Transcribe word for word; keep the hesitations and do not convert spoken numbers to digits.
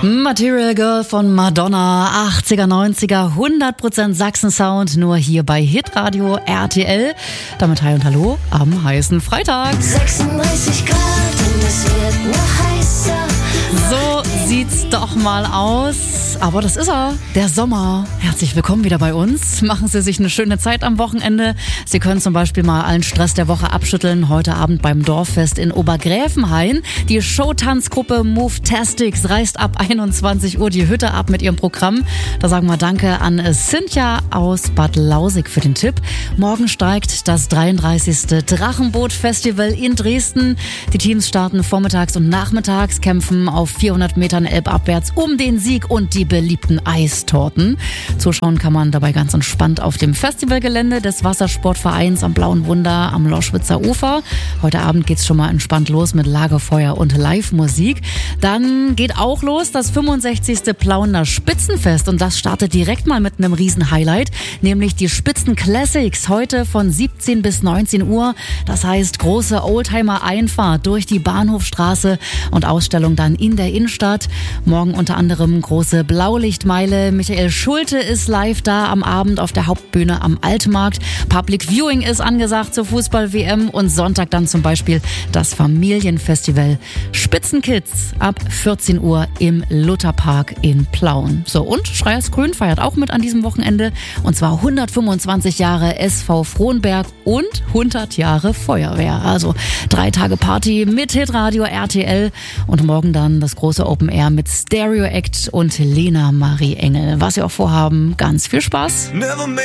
Material Girl von Madonna, achtziger, neunziger, hundert Prozent Sachsen-Sound, nur hier bei Hitradio R T L. Damit hi und hallo am heißen Freitag. sechsunddreißig Grad und es wird noch heißer. So sieht's doch mal aus. Aber das ist er, der Sommer. Herzlich willkommen wieder bei uns. Machen Sie sich eine schöne Zeit am Wochenende. Sie können zum Beispiel mal allen Stress der Woche abschütteln. Heute Abend beim Dorffest in Obergräfenhain. Die Showtanzgruppe Move-Tastics reißt ab einundzwanzig Uhr die Hütte ab mit ihrem Programm. Da sagen wir Danke an Cynthia aus Bad Lausig für den Tipp. Morgen steigt das dreiunddreißigste Drachenboot-Festival in Dresden. Die Teams starten vormittags und nachmittags, kämpfen auf vierhundert Metern elbabwärts um den Sieg und die beliebten Eistorten. Zuschauen kann man dabei ganz entspannt auf dem Festivalgelände des Wassersportvereins am Blauen Wunder am Loschwitzer Ufer. Heute Abend geht's schon mal entspannt los mit Lagerfeuer und Live-Musik. Dann geht auch los das fünfundsechzigste Plauener Spitzenfest und das startet direkt mal mit einem Riesen-Highlight, nämlich die Spitzen Classics heute von siebzehn bis neunzehn Uhr. Das heißt große Oldtimer-Einfahrt durch die Bahnhofstraße und Ausstellung dann in der Innenstadt. Morgen unter anderem große Blaulichtmeile. Michael Schulte ist live da am Abend auf der Hauptbühne am Altmarkt. Public Viewing ist angesagt zur Fußball-W M und Sonntag dann zum Beispiel das Familienfestival Spitzenkids ab vierzehn Uhr im Lutherpark in Plauen. So, und Schreiers Grün feiert auch mit an diesem Wochenende und zwar hundertfünfundzwanzig Jahre S V Frohnberg und hundert Jahre Feuerwehr. Also drei Tage Party mit Hitradio R T L und morgen dann das große Open Air mit Stereo Act und Lena Marie Engel. Was sie auch vorhaben, ganz viel Spaß.